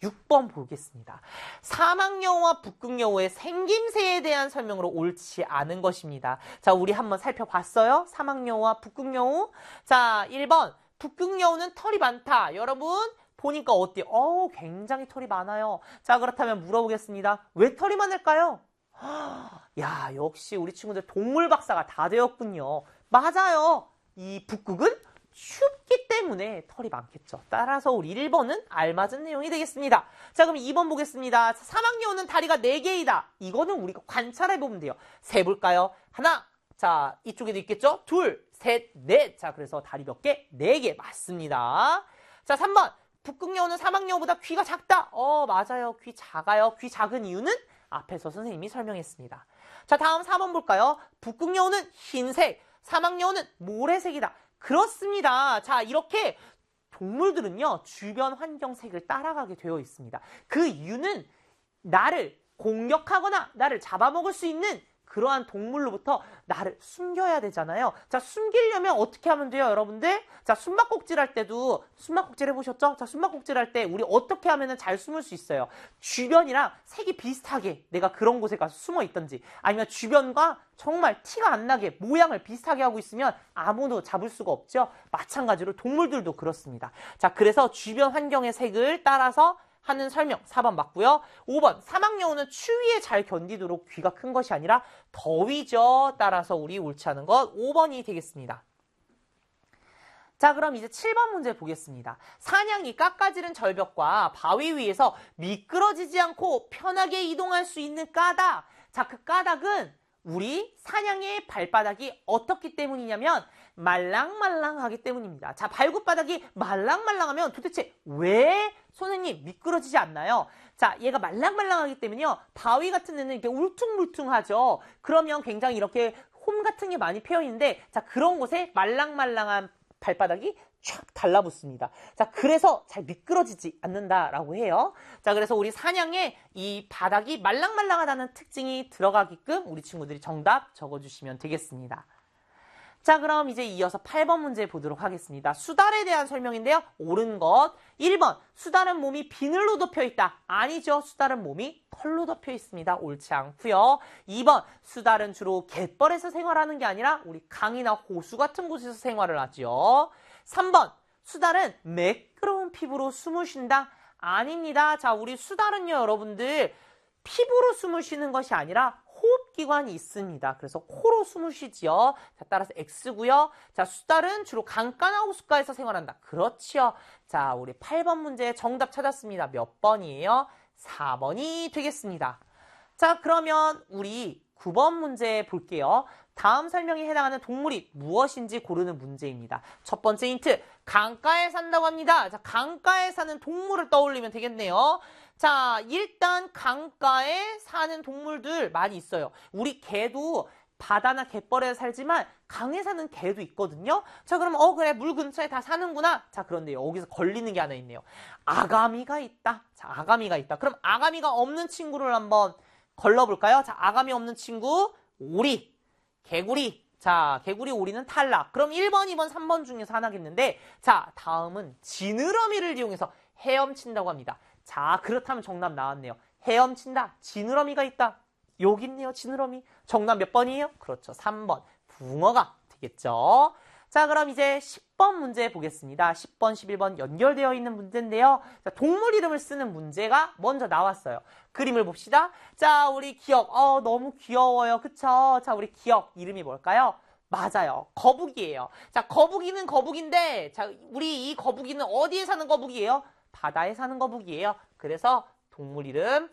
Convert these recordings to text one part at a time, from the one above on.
6번 보겠습니다. 사막여우와 북극여우의 생김새에 대한 설명으로 옳지 않은 것입니다. 자, 우리 한번 살펴봤어요. 사막여우와 북극여우. 자, 1번. 북극여우는 털이 많다. 여러분, 보니까 어때요? 굉장히 털이 많아요. 자, 그렇다면 물어보겠습니다. 왜 털이 많을까요? 야, 역시 우리 친구들 동물 박사가 다 되었군요. 맞아요. 이 북극은 춥기 때문에 털이 많겠죠. 따라서 우리 1번은 알맞은 내용이 되겠습니다. 자, 그럼 2번 보겠습니다. 사막여우는 다리가 4개이다. 이거는 우리가 관찰해보면 돼요. 세볼까요? 하나. 자, 이쪽에도 있겠죠? 둘, 셋, 넷. 자, 그래서 다리 몇 개? 4개. 맞습니다. 자, 3번. 북극여우는 사막여우보다 귀가 작다. 맞아요. 귀 작아요. 귀 작은 이유는 앞에서 선생님이 설명했습니다. 자, 다음 4번 볼까요? 북극여우는 흰색, 사막여우는 모래색이다. 그렇습니다. 자, 이렇게 동물들은요, 주변 환경 색을 따라가게 되어 있습니다. 그 이유는 나를 공격하거나 나를 잡아먹을 수 있는 그러한 동물로부터 나를 숨겨야 되잖아요. 자, 숨기려면 어떻게 하면 돼요, 여러분들? 자, 숨바꼭질 할 때도 숨바꼭질 해보셨죠? 자, 숨바꼭질 할 때 우리 어떻게 하면 잘 숨을 수 있어요? 주변이랑 색이 비슷하게 내가 그런 곳에 가서 숨어 있든지 아니면 주변과 정말 티가 안 나게 모양을 비슷하게 하고 있으면 아무도 잡을 수가 없죠? 마찬가지로 동물들도 그렇습니다. 자, 그래서 주변 환경의 색을 따라서 하는 설명 4번 맞고요. 5번 사막여우는 추위에 잘 견디도록 귀가 큰 것이 아니라 더위죠. 따라서 우리 옳지 않은 것 5번이 되겠습니다. 자, 그럼 이제 7번 문제 보겠습니다. 사냥이 깎아지른 절벽과 바위 위에서 미끄러지지 않고 편하게 이동할 수 있는 까닭. 자, 그 까닭은 우리 사냥의 발바닥이 어떻기 때문이냐면 말랑말랑하기 때문입니다. 자, 발굽바닥이 말랑말랑하면 도대체 왜 선생님 미끄러지지 않나요? 자, 얘가 말랑말랑하기 때문에요. 바위 같은 데는 이렇게 울퉁불퉁하죠. 그러면 굉장히 이렇게 홈 같은 게 많이 패여 있는데 자, 그런 곳에 말랑말랑한 발바닥이 촥 달라붙습니다. 자, 그래서 잘 미끄러지지 않는다라고 해요. 자, 그래서 우리 사냥에 이 바닥이 말랑말랑하다는 특징이 들어가게끔 우리 친구들이 정답 적어주시면 되겠습니다. 자, 그럼 이제 이어서 8번 문제 보도록 하겠습니다. 수달에 대한 설명인데요. 옳은 것 1번 수달은 몸이 비늘로 덮여 있다. 아니죠. 수달은 몸이 털로 덮여 있습니다. 옳지 않고요. 2번 수달은 주로 갯벌에서 생활하는 게 아니라 우리 강이나 호수 같은 곳에서 생활을 하죠. 3번 수달은 매끄러운 피부로 숨을 쉰다. 아닙니다. 자, 우리 수달은요, 여러분들 피부로 숨을 쉬는 것이 아니라 호흡기관이 있습니다. 그래서 코로 숨을 쉬지요. 자, 따라서 X고요. 자, 수달은 주로 강가나 호숫가에서 생활한다. 그렇지요. 자, 우리 8번 문제 정답 찾았습니다. 몇 번이에요? 4번이 되겠습니다. 자, 그러면 우리 9번 문제 볼게요. 다음 설명에 해당하는 동물이 무엇인지 고르는 문제입니다. 첫 번째 힌트, 강가에 산다고 합니다. 자, 강가에 사는 동물을 떠올리면 되겠네요. 자, 일단 강가에 사는 동물들 많이 있어요. 우리 개도 바다나 갯벌에 살지만 강에 사는 개도 있거든요. 자, 그럼 그래, 물 근처에 다 사는구나. 자, 그런데 여기서 걸리는 게 하나 있네요. 아가미가 있다. 자, 아가미가 있다. 그럼 아가미가 없는 친구를 한번 걸러볼까요? 자, 아가미 없는 친구, 오리, 개구리. 자, 개구리, 오리는 탈락. 그럼 1번, 2번, 3번 중에서 하나겠는데, 자, 다음은 지느러미를 이용해서 헤엄친다고 합니다. 자, 그렇다면 정답 나왔네요. 헤엄친다. 지느러미가 있다. 여기 있네요. 지느러미. 정답 몇 번이에요? 그렇죠. 3번. 붕어가 되겠죠. 자, 그럼 이제 10번 문제 보겠습니다. 10번, 11번 연결되어 있는 문제인데요. 자, 동물 이름을 쓰는 문제가 먼저 나왔어요. 그림을 봅시다. 자, 우리 기억. 너무 귀여워요. 그쵸? 자, 우리 기억 이름이 뭘까요? 맞아요. 거북이에요. 자, 거북이는 거북인데, 자, 우리 이 거북이는 어디에 사는 거북이에요? 바다에 사는 거북이에요. 그래서 동물 이름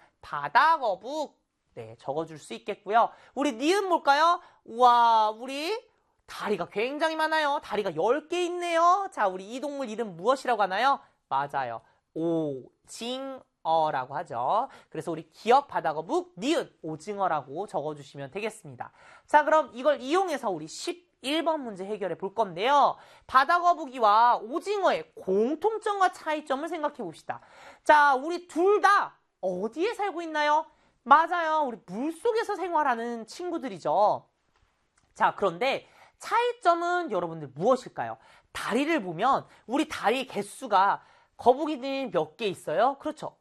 바다거북. 네, 적어줄 수 있겠고요. 우리 니은 볼까요? 우와, 우리 다리가 굉장히 많아요. 다리가 10개 있네요. 자, 우리 이 동물 이름 무엇이라고 하나요? 맞아요. 오징어라고 하죠. 그래서 우리 기억 바다거북 니은 오징어라고 적어주시면 되겠습니다. 자, 그럼 이걸 이용해서 우리 11번 문제 해결해 볼 건데요. 바다거북이와 오징어의 공통점과 차이점을 생각해 봅시다. 자, 우리 둘 다 어디에 살고 있나요? 맞아요. 우리 물속에서 생활하는 친구들이죠. 자, 그런데 차이점은 여러분들 무엇일까요? 다리를 보면 우리 다리 개수가 거북이는 몇 개 있어요? 그렇죠.